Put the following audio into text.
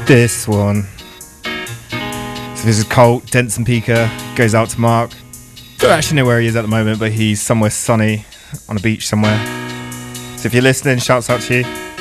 This one. So this is Colt, Denson Peaker, goes out to Mark. Don't actually know where he is at the moment, but he's somewhere sunny on a beach somewhere. So if you're listening, shouts out to you.